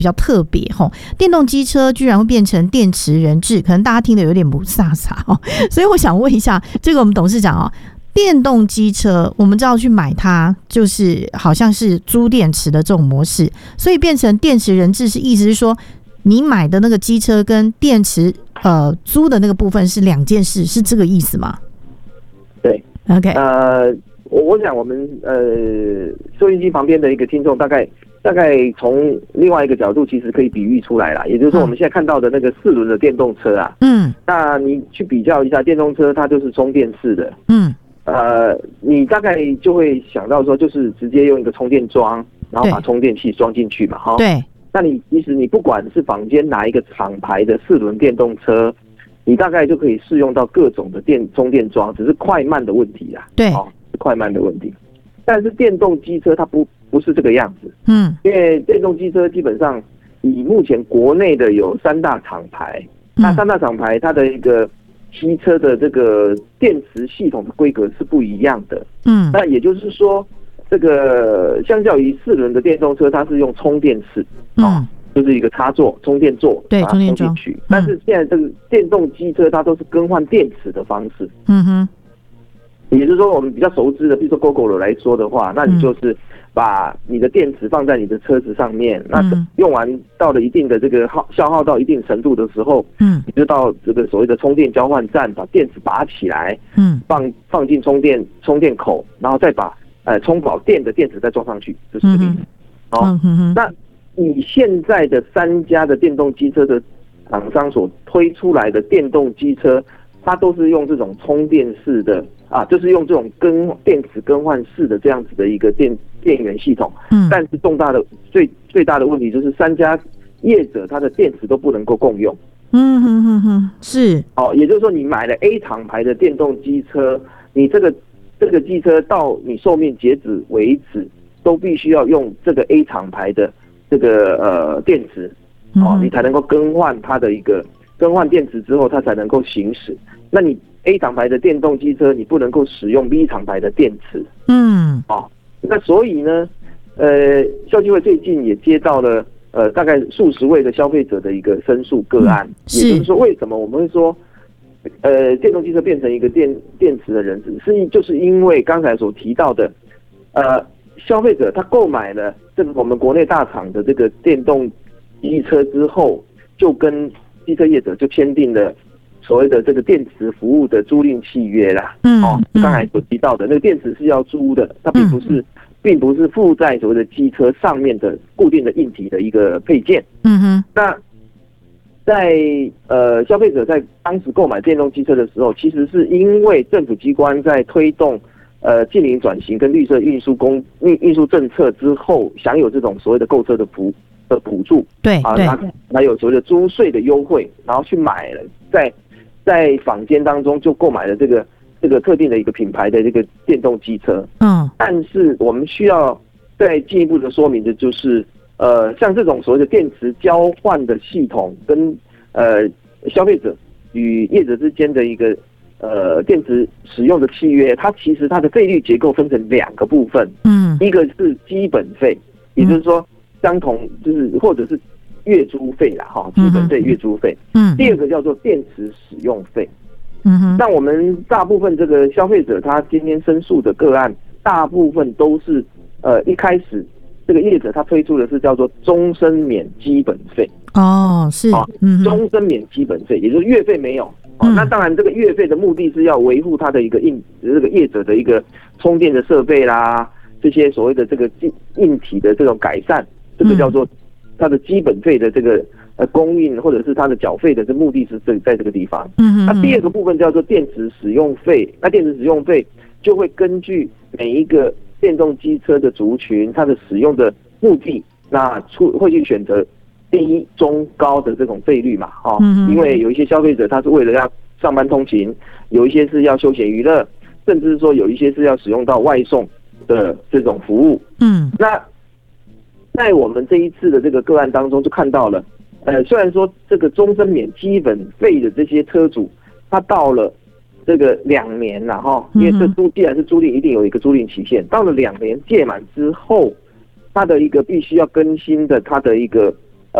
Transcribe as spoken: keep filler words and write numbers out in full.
比较特别吼，电动机车居然会变成电池人质，可能大家听得有点不飒飒哦，所以我想问一下，这个我们董事长哦，电动机车我们知道去买它就是好像是租电池的这种模式，所以变成电池人质是意思是说，你买的那个机车跟电池呃租的那个部分是两件事，是这个意思吗？ 对 ，OK， 呃，我我想我们呃收音机旁边的一个听众大概。大概从另外一个角度，其实可以比喻出来啦，也就是说，我们现在看到的那个四轮的电动车啊，嗯，那你去比较一下，电动车它就是充电式的，嗯，呃，你大概就会想到说，就是直接用一个充电桩，然后把充电器装进去嘛，哈， 对。 那你其实你不管是坊间哪一个厂牌的四轮电动车，你大概就可以适用到各种的电充电桩，只是快慢的问题啦， 对， 哦，是快慢的问题。但是电动机车它不不是这个样子，嗯，因为电动机车基本上以目前国内的有三大厂牌，嗯、那三大厂牌它的一个机车的这个电池系统的规格是不一样的，嗯，那也就是说，这个相较于四轮的电动车，它是用充电式，嗯、哦，就是一个插座充电座， 对，充电进去，嗯、但是现在这个电动机车它都是更换电池的方式，嗯哼。也就是说，我们比较熟知的，比如说 Gogoro 来说的话，那你就是把你的电池放在你的车子上面，嗯、那用完到了一定的这个耗消耗到一定程度的时候，嗯，你就到这个所谓的充电交换站，把电池拔起来，嗯，放放进充电充电口，然后再把呃充饱电的电池再装上去，就是这个意思。哦，嗯、那你现在的三家的电动机车的厂商所推出来的电动机车，它都是用这种充电式的。啊，就是用这种更电池更换式的这样子的一个电电源系统，嗯，但是重大的最最大的问题就是三家业者它的电池都不能够共用，嗯哼哼哼，是，哦，也就是说你买了 A 厂牌的电动机车，你这个这个机车到你寿命截止为止，都必须要用这个 A 厂牌的这个呃电池，哦，你才能够更换它的一个更换电池之后，它才能够行驶。那你A 厂牌的电动机车，你不能够使用 B 厂牌的电池。嗯，哦，那所以呢，呃，消基会最近也接到了呃大概数十位的消费者的一个申诉个案，嗯、也就是说，为什么我们会说，呃，电动机车变成一个电电池的人质，是就是因为刚才所提到的，呃，消费者他购买了这个我们国内大厂的这个电动机车之后，就跟机车业者就签订了。所谓的这个电池服务的租赁契约啦，嗯，哦，刚才所提到的那个电池是要租的，它并不是，嗯、并不是附在所谓的机车上面的固定的硬体的一个配件。嗯哼，那在呃消费者在当时购买电动机车的时候，其实是因为政府机关在推动呃近零转型跟绿色运输公运运输政策之后，享有这种所谓的购车的补的补助，对啊，还有所谓的租税的优惠，然后去买了在。在坊间当中就购买了这个这个特定的一个品牌的这个电动机车，嗯，但是我们需要再进一步的说明的就是，呃，像这种所谓的电池交换的系统跟呃消费者与业者之间的一个呃电池使用的契约，它其实它的费率结构分成两个部分，嗯，一个是基本费，也就是说相同就是或者是。月租费啦，哈，基本费、月租费。嗯。第二个叫做电池使用费。嗯哼。那我们大部分这个消费者他今天申诉的个案，大部分都是呃一开始这个业者他推出的是叫做终身免基本费。哦，是。啊，嗯，终身免基本费，也就是月费没有。哦，嗯、那当然这个月费的目的是要维护它的一个硬这个业者的一个充电的设备啦，这些所谓的这个硬硬体的这种改善，这个叫做。它的基本费的这个呃供应，或者是它的缴费的这目的是这在这个地方。嗯，那第二个部分叫做电池使用费，那电池使用费就会根据每一个电动机车的族群，它的使用的目的，那出会去选择低、中、高的这种费率嘛，哦，嗯、因为有一些消费者他是为了要上班通勤，有一些是要休闲娱乐，甚至是说有一些是要使用到外送的这种服务。嗯，那。在我们这一次的这个个案当中，就看到了，呃，虽然说这个终身免基本费的这些车主，他到了这个两年了哈，因为这租既然是租赁，一定有一个租赁期限，到了两年届满之后，他的一个必须要更新的他的一个